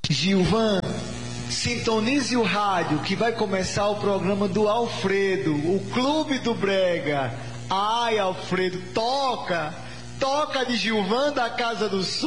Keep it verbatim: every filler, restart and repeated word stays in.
Gilvan, sintonize o rádio que vai começar o programa do Alfredo, o Clube do Brega. Ai, Alfredo, toca! Toca de Gilvan da Casa do Som.